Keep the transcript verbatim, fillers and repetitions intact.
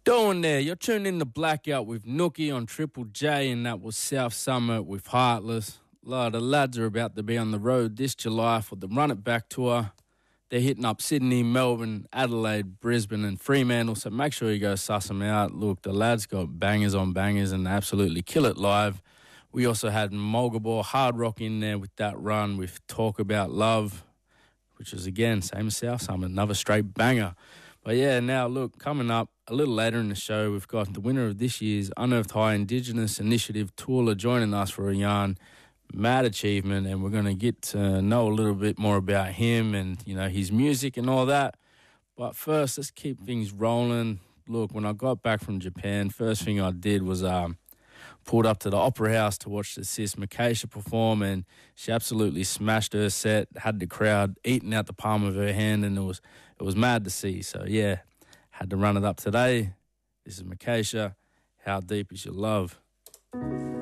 Doing there, you're tuned in to Blackout with Nookie on Triple J, and that was South Summit with Heartless. A lot of the lads are about to be on the road this July for the Run It Back tour. They're hitting up Sydney, Melbourne, Adelaide, Brisbane and Fremantle, so make sure you go suss them out. Look, the lads got bangers on bangers and absolutely kill it live. We also had Mulgabore Hard Rock in there with that run with Talk About Love, which is, again, same as South Summit, another straight banger. But yeah, now look, coming up a little later in the show, we've got the winner of this year's Unearthed High Indigenous Initiative, Toola, joining us for a yarn. Mad achievement, and we're going to get to know a little bit more about him and, you know, his music and all that. But first, let's keep things rolling. Look, when I got back from Japan, first thing I did was um, pulled up to the Opera House to watch the sis Makesha perform, and she absolutely smashed her set, had the crowd eating out the palm of her hand, and it was it was mad to see. So, yeah, had to run it up today. This is Makesha. How Deep Is Your Love?